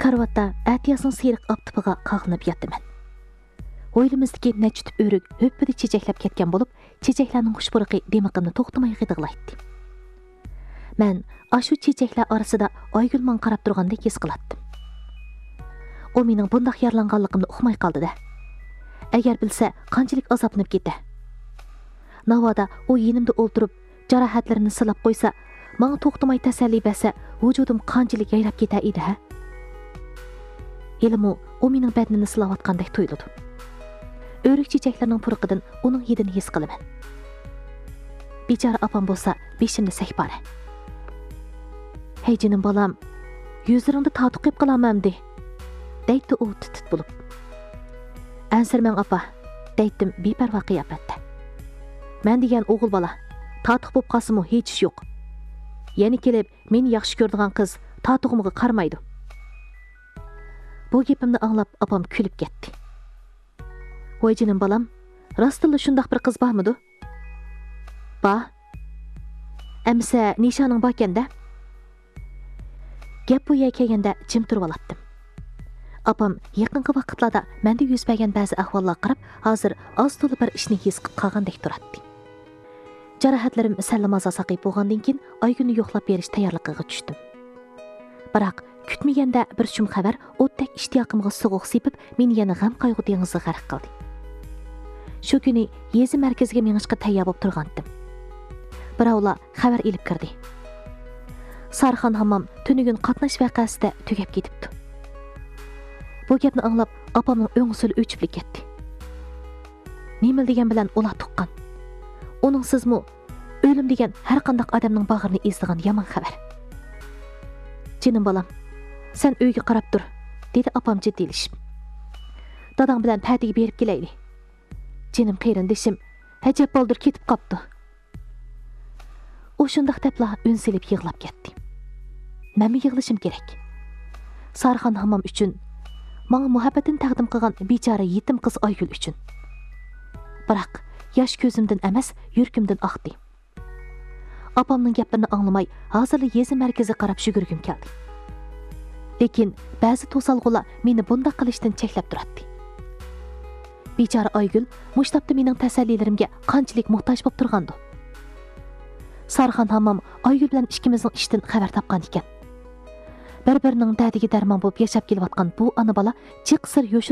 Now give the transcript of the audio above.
Karvatda әтиясың сыйрық аптыпыға қағынып яттымын. Ойлымыздaki нәчі түп өрік өппіді чечекләп кеткен болып, чечекләрнең хушпырықы деміқімні тоқтымай қидығылайтты. Мән ашу чечекләр арасында Айгүлман қарап тұрғанды кес қылаттым. О менің бұндақ ярланғанлығымды ұқмай қалды да. Әгер білсе, қанчылық азапынып кетті. Навада о енімді олтырып, жарахатларını сылап қойса, маңа тоқтымай тәсәлі бәсі, вүжудым қанчылық яйлап кетті еді, ә? Елімі о менің бәдінені сылап атқандай тойлыды. Өрік чечеклерінің пұрықыдың оның едін ес қылымын. Бечара апам болса, бешімді сәк бары. Хей жинім балам, yüzlerіңді тату қип қыламын әмді, дейті о түтіт болып. Әнсірмен апа, дейттім бейпәрва қияпәтті. Мән деген оғыл бала, татық боп қасымы хеч жоқ. Яны келіп, мені яқшы көрдіған қыз татығымығы қармайды. Бұл кепімді аңлап, апам күліп кетті. Ой жинім балам, растылы шындақ бір қыз ба мұды? Ба? Әмісі нишаның ба кенді? Геп бұя кегенде жым тұрып алаттым. Апам еқінгі вақытлада мәнді өзбәген бәзі әхвалла қарап, азыр аз толы бір ішіне ес қағандек тұратты. Жарахатларым сәлім аза сақип болғанден кейін Айгүлні yoqlab беріш таярлықыға түштім. Бірақ күтмегенде бір шум хабар оттек іштияқымға соғық сепіп, мен ені ғам қайғы деңізі ғарық қалды. Шу күні езі мәркезге менішқы тәйя боп тұрғандым. Бір аула хабар еліп кірді. Сархан хамам түнігін қатнаш вәқәсіде түгеп кетіпті. Бұл кепні аңлап, апамның өңісілі өчіплік кетті. Неміл деген білән ола тұққан. Оның сызмы, өлім деген әр қандақ адамның бағырны ездіған яман хабар. Жинім балам, сән өйге қарап тұр, деді апам жеттелішіп. Дадаң білән пәдіге беріп келейлі. Жинім қайрын дешім, әжеп балдыр кетіп қапты. О шындақ тәпла үнселіп еғылап кетті. Мәмі еғылышым керек. Сархан хамам үшін, маңы мұхаббетін тәқдім қыған бейчары етім қыз Айгүл үшін. Бірақ, яш көзімден әмәс, үркімден ақты. Апамның гәпірні аңлымай, азырлы езі мәркезі қарап жүгіргім келді. Лекен, бәзі тосалғыла мені бұнда қылыштың чәкләп тұратты. Бейчары Айгүл, мұштапты менің тәсәлилерімге қанчылық мұқтаж боп тұрғанды. Сархан хамам Айгүл білән ішкіміздің іштін қабар тапқан екен. Бір-бірінің дәдіге дәрман болып яшап келіп атқан бұл аны бала чек сыр